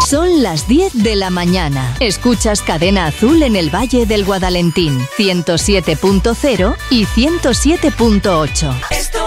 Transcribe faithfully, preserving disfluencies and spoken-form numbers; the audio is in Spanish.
Son las diez de la mañana. Escuchas Cadena Azul en el Valle del Guadalentín, ciento siete punto cero y ciento siete punto ocho.